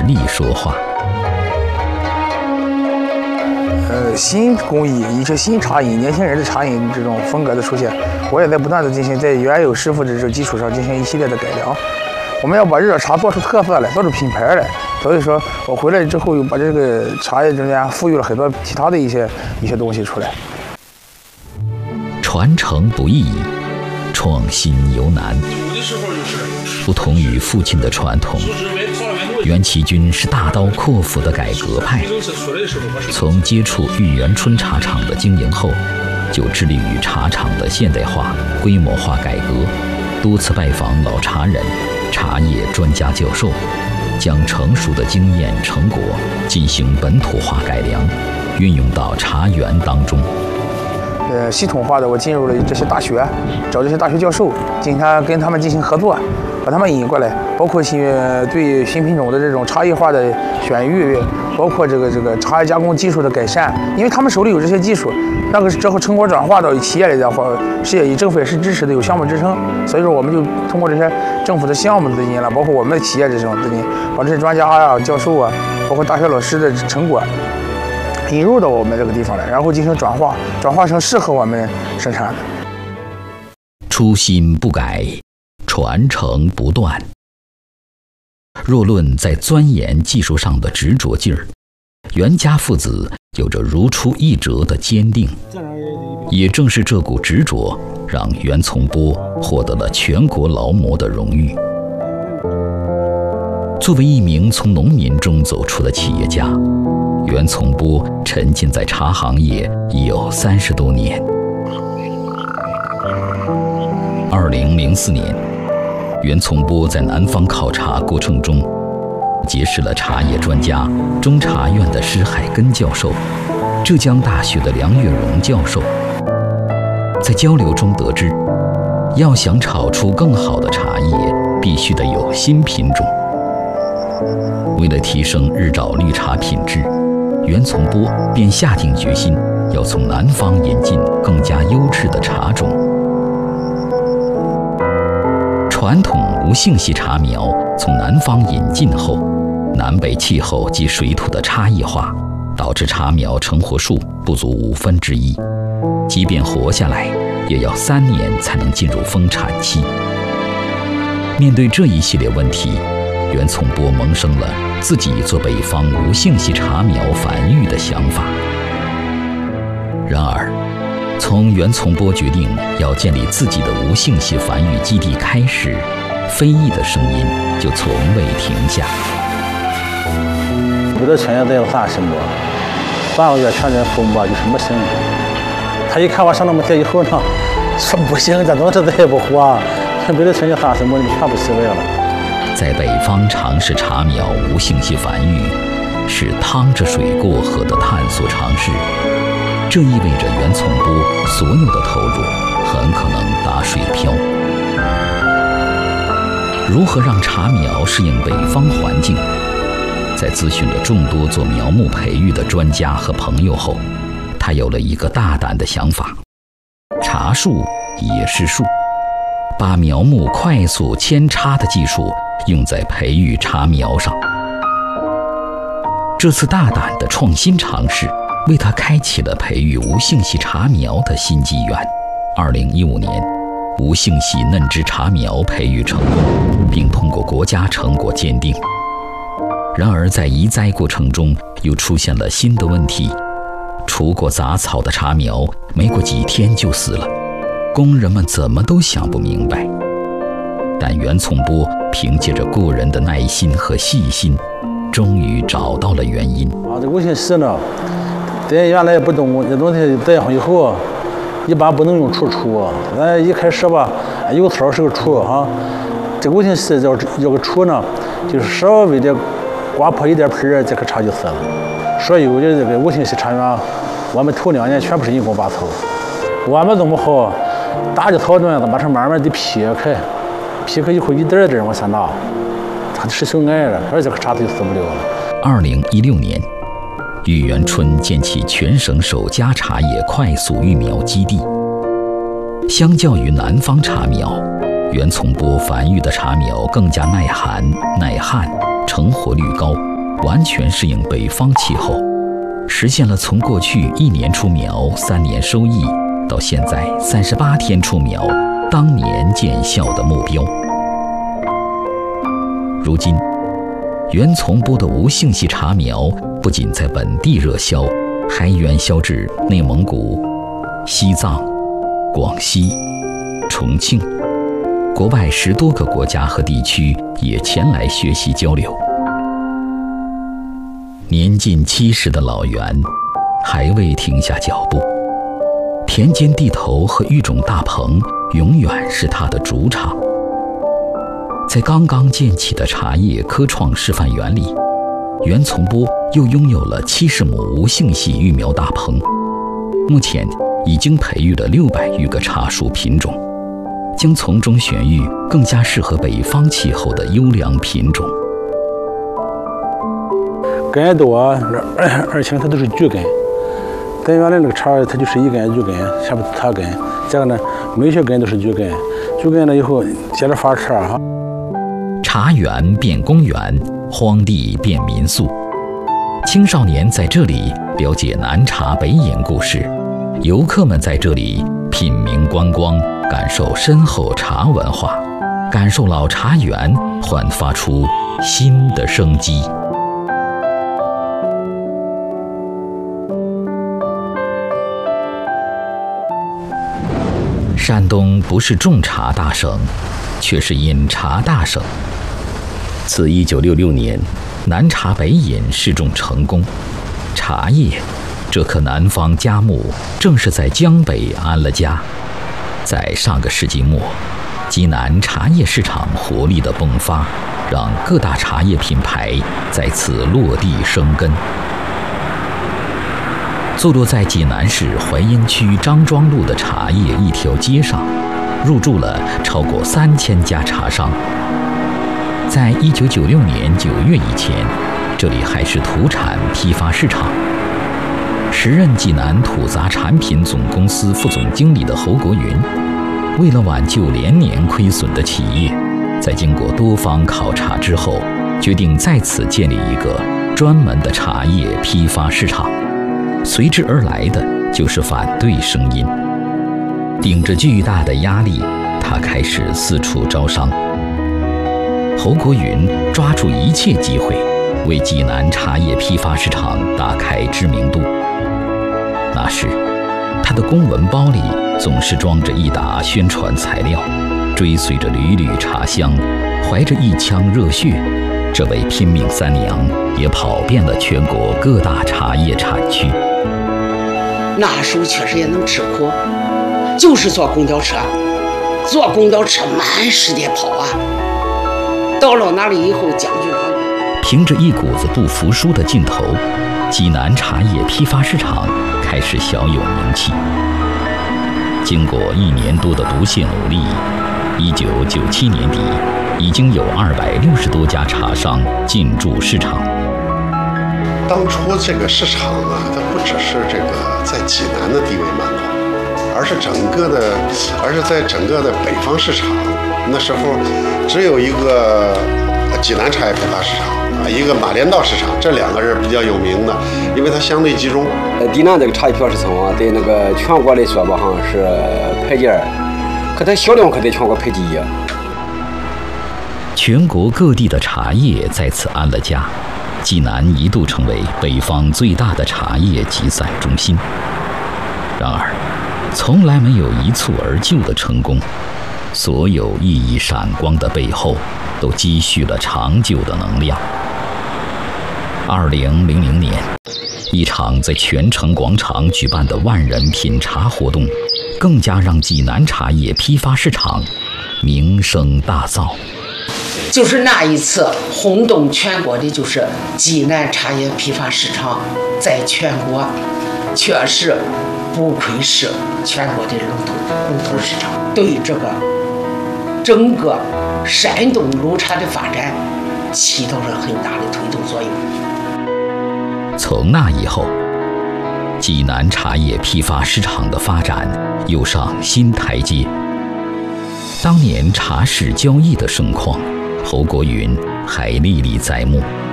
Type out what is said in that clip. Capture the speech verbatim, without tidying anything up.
力说话。 呃，新工艺、一些新茶饮、年轻人的茶饮这种风格的出现，我也在不断的进行在原有师傅的这个基础上进行一系列的改良。我们要把热茶做出特色来，做出品牌来。所以说我回来之后又把这个茶叶中间赋予了很多其他的一些一些东西出来。 传承不易，创新尤难。不同于父亲的传统，袁其军是大刀阔斧的改革派。从接触玉园春茶厂的经营后，就致力于茶厂的现代化、规模化改革，多次拜访老茶人、茶叶专家教授，将成熟的经验成果进行本土化改良，运用到茶园当中。 呃，系统化的，我进入了这些大学，找这些大学教授，进行跟他们进行合作，把他们引过来，包括新对新品种的这种差异化的选育，包括这个这个茶叶加工技术的改善，因为他们手里有这些技术，那个之后成果转化到企业里的话，是也政府也是支持的，有项目支撑，所以说我们就通过这些政府的项目资金了，包括我们的企业这种资金，把这些专家啊、教授啊，包括大学老师的成果引入到我们这个地方来，然后进行转化，转化成适合我们生产的。 初心不改，传承不断。若论在钻研技术上的执着劲儿，袁家父子有着如出一辙的坚定。也正是这股执着，让袁从波获得了全国劳模的荣誉。作为一名从农民中走出的企业家，袁从波沉浸在茶行业已有三十多年。二零零四年，袁从波在南方考察过程中，结识了茶叶专家中茶院的施海根教授、浙江大学的梁月荣教授。在交流中得知，要想炒出更好的茶叶，必须得有新品种。为了提升日照绿茶品质，袁从波便下定决心要从南方引进更加优质的茶种。传统无性系茶苗从南方引进后，南北气候及水土的差异化，导致茶苗成活数不足五分之一，即便活下来，也要三年才能进入丰产期。面对这一系列问题，袁从波萌生了自己做北方无性系茶苗繁育的想法。然而，从袁从波决定要建立自己的无性系繁育基地开始，非议的声音就从未停下。 不知道全家在啥心吧？半个月全在父母吧，有什么行？他一看我上那么些以后呢，说不行，这东西再也不活，不知道全家啥心吧，全部洗白了。 在北方尝试茶苗无性系繁育，是趟着水过河的探索尝试。这意味着袁从波所有的投入很可能打水漂。如何让茶苗适应北方环境？在咨询了众多做苗木培育的专家和朋友后，他有了一个大胆的想法：茶树也是树，把苗木快速扦插的技术用在培育茶苗上。这次大胆的创新尝试，为他开启了培育无性系茶苗的新纪元。二零一五年，无性系嫩枝茶苗培育成功，并通过国家成果鉴定。然而，在移栽过程中又出现了新的问题，除过杂草的茶苗没过几天就死了，工人们怎么都想不明白。但袁从波凭借着过人的耐心和细心，终于找到了原因。 啊，这无性系呢，咱原来也不懂，这东西栽上以后，一般不能用除除。咱一开始吧，有草是个除哈，这无性系要要个除呢，就是稍微的刮破一点皮儿，这棵茶就死了。所以我觉得这个无性系茶园，我们头两年全部是人工拔草。我们弄不好，大的草呢，把它慢慢的劈开，劈开以后一点一点往下拿，它是小矮了，而这棵茶它就死不了了。 二零一六年，玉园春建起全省首家茶叶快速育苗基地。相较于南方茶苗，袁从波繁育的茶苗更加耐寒、耐旱，成活率高， 完全适应北方气候，实现了从过去一年出苗、三年收益，到现在三十八天出苗、当年见效的目标。如今，袁从波的无性系茶苗不仅在本地热销，还远销至内蒙古、西藏、广西、重庆，国外十多个国家和地区也前来学习交流。年近七十的老袁还未停下脚步，田间地头和育种大棚永远是他的主场。在刚刚建起的茶叶科创示范园里，袁从波又拥有了七十亩无性系育苗大棚，目前已经培育了六百余个茶树品种，将从中选育更加适合北方气候的优良品种。 根多，而且它都是矩根。咱原来那个茶，它就是一根矩根，下面插根，这个呢，每些根都是矩根。矩根了以后，接着发茶哈。 茶园变公园，荒地变民宿。青少年在这里了解南茶北饮故事，游客们在这里品茗观光，感受深厚茶文化，感受老茶园焕发出新的生机。山东不是种茶大省，却是饮茶大省。自一九六六年，南茶北饮试种成功，茶叶这棵南方佳木正是在江北安了家。在上个世纪末，济南茶叶市场活力的迸发，让各大茶叶品牌再次落地生根。坐落在济南市淮阴区张庄路的茶叶一条街上，入驻了超过三千家茶商。在一九九六年九月以前，这里还是土产批发市场。时任济南土杂产品总公司副总经理的侯国云，为了挽救连年亏损的企业，在经过多方考察之后，决定在此建立一个专门的茶叶批发市场。随之而来的就是反对声音。顶着巨大的压力，他开始四处招商。侯国云抓住一切机会，为济南茶叶批发市场打开知名度。那时，他的公文包里总是装着一沓宣传材料，追随着缕缕茶香，怀着一腔热血，这位拼命三娘也跑遍了全国各大茶叶产区。 那时候确实也能吃苦，就是坐公交车，坐公交车满世界跑啊。到了那里以后，将军长凭着一股子不服输的劲头，济南茶叶批发市场开始小有名气。经过一年多的不懈努力，一九九七年底，已经有二百六十多家茶商进驻市场。 当初这个市场啊，它不只是这个在济南的地位蛮广，而是整个的，而是在整个的北方市场。那时候只有一个济南茶叶批发市场啊，一个马连道市场，这两个是比较有名的，因为它相对集中。 呃，济南这个茶叶批发市场啊，在那个全国来说吧，好像是排第二，可它销量可在全国排第一。 全国各地的茶叶在此安了家。济南一度成为北方最大的茶叶集散中心。然而，从来没有一蹴而就的成功，所有熠熠闪光的背后，都积蓄了长久的能量。二零零零年，一场在泉城广场举办的万人品茶活动，更加让济南茶叶批发市场名声大噪。 就是那一次轰动全国的，就是济南茶叶批发市场在全国确实不愧是全国的龙头龙头市场，对这个整个山东鲁茶的发展起到了很大的推动作用。 从那以后，济南茶叶批发市场的发展又上新台阶。当年茶市交易的盛况，侯国云还历历在目。